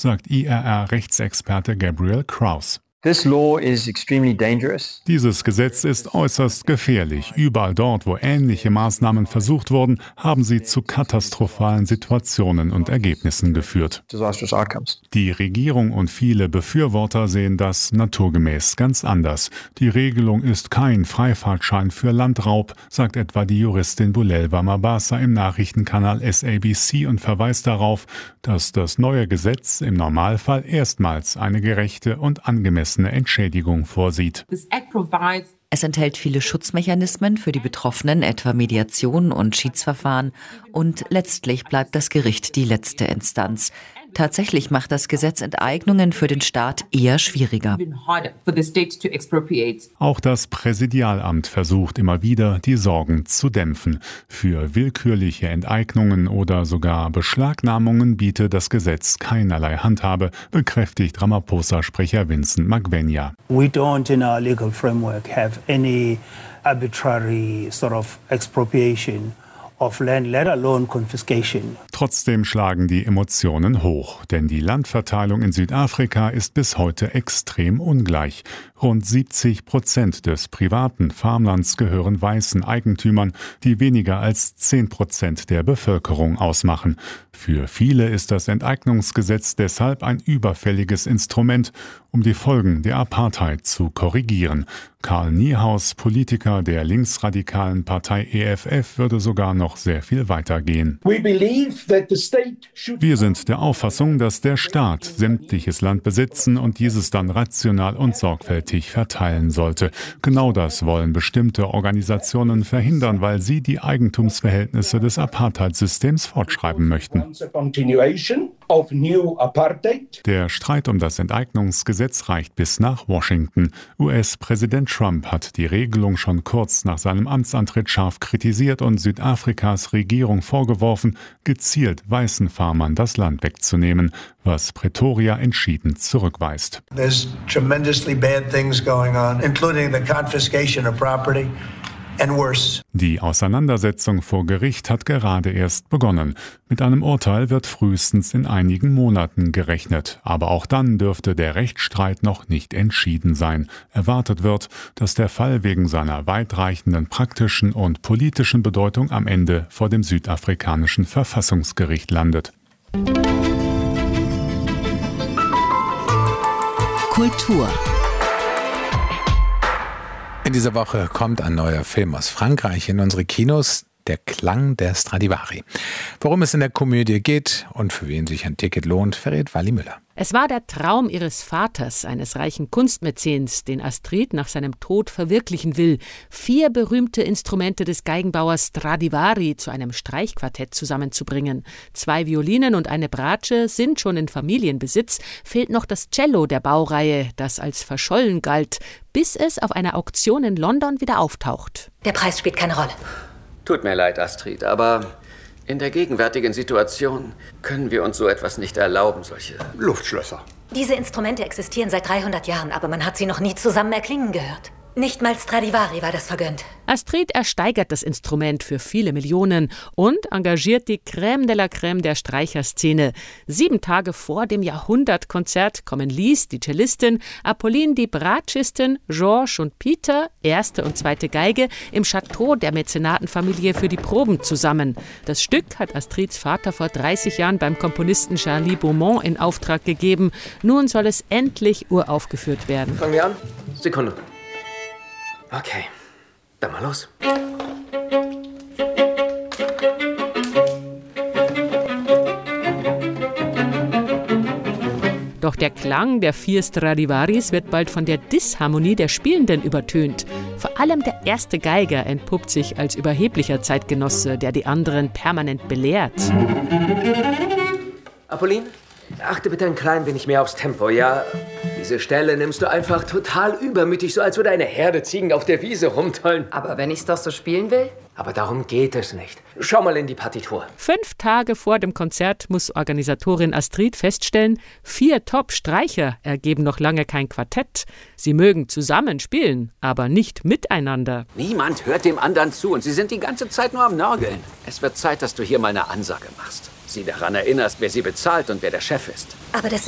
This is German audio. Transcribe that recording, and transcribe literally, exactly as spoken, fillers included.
sagt I R R-Rechtsexperte Gabriel Kraus. This law is extremely dangerous. Dieses Gesetz ist äußerst gefährlich. Überall dort, wo ähnliche Maßnahmen versucht wurden, haben sie zu katastrophalen Situationen und Ergebnissen geführt. Disastrous outcomes. Die Regierung und viele Befürworter sehen das naturgemäß ganz anders. Die Regelung ist kein Freifahrtschein für Landraub, sagt etwa die Juristin Bulelwa Mabasa im Nachrichtenkanal S A B C und verweist darauf, dass das neue Gesetz im Normalfall erstmals eine gerechte und angemessene eine Entschädigung vorsieht. Es enthält viele Schutzmechanismen für die Betroffenen, etwa Mediation und Schiedsverfahren. Und letztlich bleibt das Gericht die letzte Instanz. Tatsächlich macht das Gesetz Enteignungen für den Staat eher schwieriger. Auch das Präsidialamt versucht immer wieder, die Sorgen zu dämpfen. Für willkürliche Enteignungen oder sogar Beschlagnahmungen biete das Gesetz keinerlei Handhabe, bekräftigt Ramaphosa-Sprecher Vincent Magwenya. We don't in our legal framework have any arbitrary sort of expropriation of land, let alone confiscation. Trotzdem schlagen die Emotionen hoch, denn die Landverteilung in Südafrika ist bis heute extrem ungleich. Rund siebzig Prozent des privaten Farmlands gehören weißen Eigentümern, die weniger als zehn Prozent der Bevölkerung ausmachen. Für viele ist das Enteignungsgesetz deshalb ein überfälliges Instrument, um die Folgen der Apartheid zu korrigieren. Karl Niehaus, Politiker der linksradikalen Partei E F F, würde sogar noch sehr viel weiter gehen. Wir sind der Auffassung, dass der Staat sämtliches Land besitzen und dieses dann rational und sorgfältig verteilen sollte. Genau das wollen bestimmte Organisationen verhindern, weil sie die Eigentumsverhältnisse des Apartheid-Systems fortschreiben möchten. Der Streit um das Enteignungsgesetz reicht bis nach Washington. U S-Präsident Trump hat die Regelung schon kurz nach seinem Amtsantritt scharf kritisiert und Südafrikas Regierung vorgeworfen, gezielt weißen Farmern das Land wegzunehmen, was Pretoria entschieden zurückweist. There's tremendously bad things going on, including the confiscation of property. Die Auseinandersetzung vor Gericht hat gerade erst begonnen. Mit einem Urteil wird frühestens in einigen Monaten gerechnet. Aber auch dann dürfte der Rechtsstreit noch nicht entschieden sein. Erwartet wird, dass der Fall wegen seiner weitreichenden praktischen und politischen Bedeutung am Ende vor dem südafrikanischen Verfassungsgericht landet. Kultur. In dieser Woche kommt ein neuer Film aus Frankreich in unsere Kinos, Der Klang der Stradivari. Worum es in der Komödie geht und für wen sich ein Ticket lohnt, verrät Wally Müller. Es war der Traum ihres Vaters, eines reichen Kunstmäzens, den Astrid nach seinem Tod verwirklichen will. Vier berühmte Instrumente des Geigenbauers Stradivari zu einem Streichquartett zusammenzubringen. Zwei Violinen und eine Bratsche sind schon in Familienbesitz. Fehlt noch das Cello der Baureihe, das als verschollen galt, bis es auf einer Auktion in London wieder auftaucht. Der Preis spielt keine Rolle. Tut mir leid, Astrid, aber in der gegenwärtigen Situation können wir uns so etwas nicht erlauben, solche Luftschlösser. Diese Instrumente existieren seit dreihundert Jahren, aber man hat sie noch nie zusammen erklingen gehört. Nicht mal Stradivari war das vergönnt. Astrid ersteigert das Instrument für viele Millionen und engagiert die Crème de la Crème der Streicherszene. Sieben Tage vor dem Jahrhundertkonzert kommen Lise, die Cellistin, Apolline, die Bratschistin, Georges und Peter, erste und zweite Geige, im Chateau der Mäzenatenfamilie für die Proben zusammen. Das Stück hat Astrids Vater vor dreißig Jahren beim Komponisten Charlie Beaumont in Auftrag gegeben. Nun soll es endlich uraufgeführt werden. Fangen wir an? Sekunde. Okay, dann mal los. Doch der Klang der vier Stradivaris wird bald von der Disharmonie der Spielenden übertönt. Vor allem der erste Geiger entpuppt sich als überheblicher Zeitgenosse, der die anderen permanent belehrt. Apolline, achte bitte ein klein wenig mehr aufs Tempo, ja? Diese Stelle nimmst du einfach total übermütig, so als würde eine Herde Ziegen auf der Wiese rumtollen. Aber wenn ich's doch so spielen will? Aber darum geht es nicht. Schau mal in die Partitur. Fünf Tage vor dem Konzert muss Organisatorin Astrid feststellen, vier Top-Streicher ergeben noch lange kein Quartett. Sie mögen zusammen spielen, aber nicht miteinander. Niemand hört dem anderen zu und sie sind die ganze Zeit nur am Nörgeln. Es wird Zeit, dass du hier mal eine Ansage machst. Sie daran erinnerst, wer sie bezahlt und wer der Chef ist. Aber das